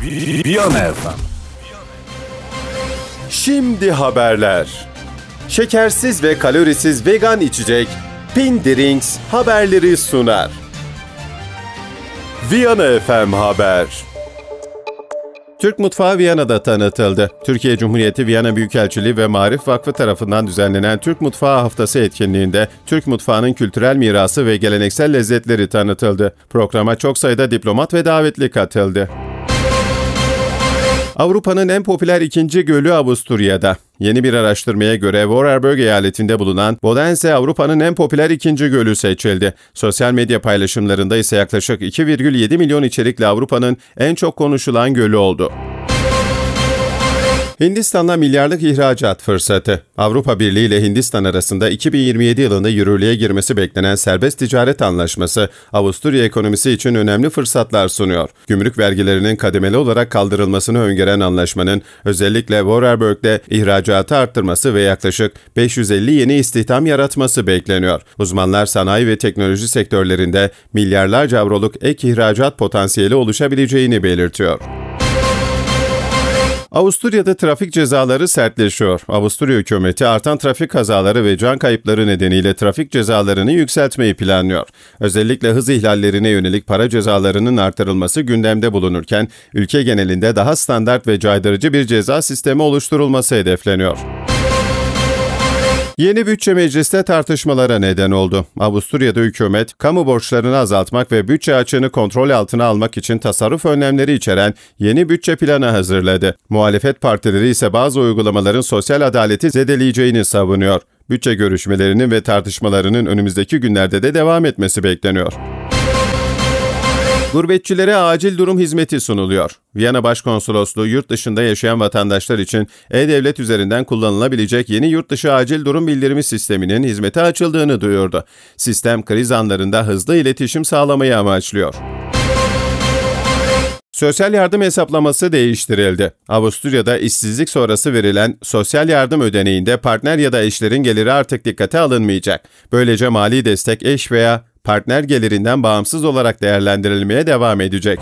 Viyana FM. Şimdi haberler. Şekersiz ve kalorisiz vegan içecek Pindrinks haberleri sunar. Viyana FM Haber. Türk mutfağı Viyana'da tanıtıldı. Türkiye Cumhuriyeti Viyana Büyükelçiliği ve Maarif Vakfı tarafından düzenlenen Türk Mutfağı Haftası etkinliğinde Türk mutfağının kültürel mirası ve geleneksel lezzetleri tanıtıldı. Programa çok sayıda diplomat ve davetli katıldı. Avrupa'nın en popüler ikinci gölü Avusturya'da. Yeni bir araştırmaya göre Vorarlberg eyaletinde bulunan Bodense Avrupa'nın en popüler ikinci gölü seçildi. Sosyal medya paylaşımlarında ise yaklaşık 2,7 milyon içerikli Avrupa'nın en çok konuşulan gölü oldu. Hindistan'la milyarlık ihracat fırsatı. Avrupa Birliği ile Hindistan arasında 2027 yılında yürürlüğe girmesi beklenen serbest ticaret anlaşması Avusturya ekonomisi için önemli fırsatlar sunuyor. Gümrük vergilerinin kademeli olarak kaldırılmasını öngören anlaşmanın özellikle Vorarlberg'de ihracatı arttırması ve yaklaşık 550 yeni istihdam yaratması bekleniyor. Uzmanlar sanayi ve teknoloji sektörlerinde milyarlarca avroluk ek ihracat potansiyeli oluşabileceğini belirtiyor. Avusturya'da trafik cezaları sertleşiyor. Avusturya hükümeti artan trafik kazaları ve can kayıpları nedeniyle trafik cezalarını yükseltmeyi planlıyor. Özellikle hız ihlallerine yönelik para cezalarının artırılması gündemde bulunurken, ülke genelinde daha standart ve caydırıcı bir ceza sistemi oluşturulması hedefleniyor. Yeni bütçe mecliste tartışmalara neden oldu. Avusturya'da hükümet, kamu borçlarını azaltmak ve bütçe açığını kontrol altına almak için tasarruf önlemleri içeren yeni bütçe planı hazırladı. Muhalefet partileri ise bazı uygulamaların sosyal adaleti zedeleyeceğini savunuyor. Bütçe görüşmelerinin ve tartışmalarının önümüzdeki günlerde de devam etmesi bekleniyor. Gurbetçilere acil durum hizmeti sunuluyor. Viyana Başkonsolosluğu yurt dışında yaşayan vatandaşlar için e-Devlet üzerinden kullanılabilecek yeni yurtdışı acil durum bildirimi sisteminin hizmete açıldığını duyurdu. Sistem kriz anlarında hızlı iletişim sağlamayı amaçlıyor. Sosyal yardım hesaplaması değiştirildi. Avusturya'da işsizlik sonrası verilen sosyal yardım ödeneğinde partner ya da eşlerin geliri artık dikkate alınmayacak. Böylece mali destek eş veya partner gelirinden bağımsız olarak değerlendirilmeye devam edecek.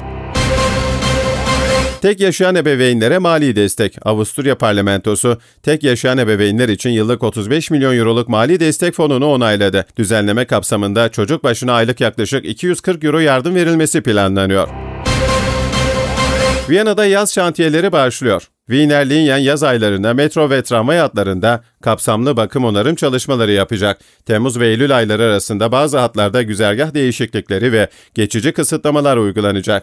Tek yaşayan ebeveynlere mali destek. Avusturya parlamentosu, tek yaşayan ebeveynler için yıllık 35 milyon euroluk mali destek fonunu onayladı. Düzenleme kapsamında çocuk başına aylık yaklaşık 240 euro yardım verilmesi planlanıyor. Viyana'da yaz şantiyeleri başlıyor. Wiener Linien yaz aylarında metro ve tramvay hatlarında kapsamlı bakım onarım çalışmaları yapacak. Temmuz ve Eylül ayları arasında bazı hatlarda güzergah değişiklikleri ve geçici kısıtlamalar uygulanacak.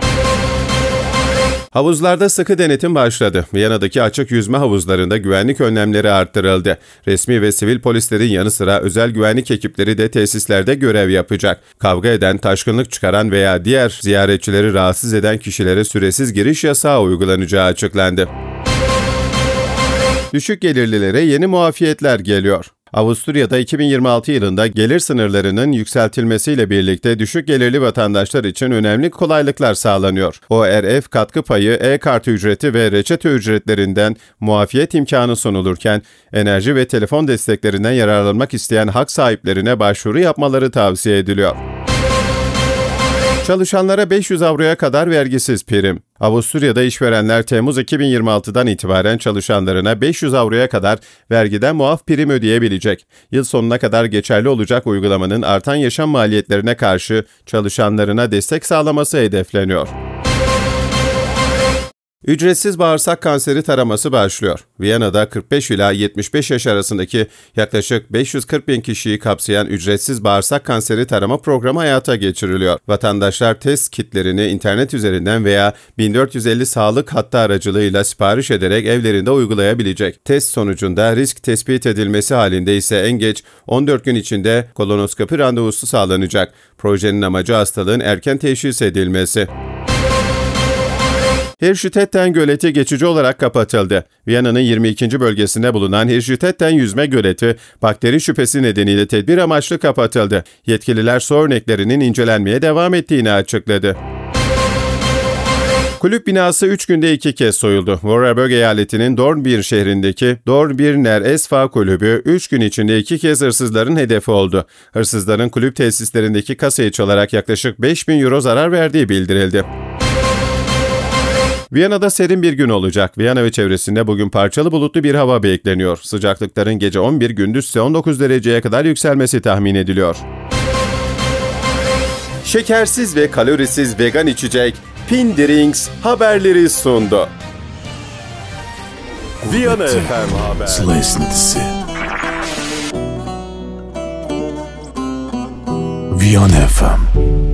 Havuzlarda sıkı denetim başladı. Viyana'daki açık yüzme havuzlarında güvenlik önlemleri arttırıldı. Resmi ve sivil polislerin yanı sıra özel güvenlik ekipleri de tesislerde görev yapacak. Kavga eden, taşkınlık çıkaran veya diğer ziyaretçileri rahatsız eden kişilere süresiz giriş yasağı uygulanacağı açıklandı. Düşük gelirlilere yeni muafiyetler geliyor. Avusturya'da 2026 yılında gelir sınırlarının yükseltilmesiyle birlikte düşük gelirli vatandaşlar için önemli kolaylıklar sağlanıyor. ORF katkı payı, e-kart ücreti ve reçete ücretlerinden muafiyet imkanı sunulurken, enerji ve telefon desteklerinden yararlanmak isteyen hak sahiplerine başvuru yapmaları tavsiye ediliyor. Çalışanlara 500 avroya kadar vergisiz prim. Avusturya'da işverenler Temmuz 2026'dan itibaren çalışanlarına 500 avroya kadar vergiden muaf prim ödeyebilecek. Yıl sonuna kadar geçerli olacak uygulamanın artan yaşam maliyetlerine karşı çalışanlarına destek sağlaması hedefleniyor. Ücretsiz bağırsak kanseri taraması başlıyor. Viyana'da 45 ila 75 yaş arasındaki yaklaşık 540 bin kişiyi kapsayan ücretsiz bağırsak kanseri tarama programı hayata geçiriliyor. Vatandaşlar test kitlerini internet üzerinden veya 1450 sağlık hattı aracılığıyla sipariş ederek evlerinde uygulayabilecek. Test sonucunda risk tespit edilmesi halinde ise en geç 14 gün içinde kolonoskopi randevusu sağlanacak. Projenin amacı hastalığın erken teşhis edilmesi. Hirschstetten göleti geçici olarak kapatıldı. Viyana'nın 22. bölgesinde bulunan Hirschstetten yüzme göleti, bakteri şüphesi nedeniyle tedbir amaçlı kapatıldı. Yetkililer su örneklerinin incelenmeye devam ettiğini açıkladı. Kulüp binası 3 günde 2 kez soyuldu. Vorarlberg eyaletinin Dornbirn şehrindeki Dornbirner SV kulübü 3 gün içinde 2 kez hırsızların hedefi oldu. Hırsızların kulüp tesislerindeki kasayı çalarak yaklaşık 5.000 euro zarar verdiği bildirildi. Viyana'da serin bir gün olacak. Viyana ve çevresinde bugün parçalı bulutlu bir hava bekleniyor. Sıcaklıkların gece 11, gündüz ise 19 dereceye kadar yükselmesi tahmin ediliyor. Şekersiz ve kalorisiz vegan içecek Pindrinks haberleri sundu. Viyana FM Haber. Sıla esintisi. Viyana FM.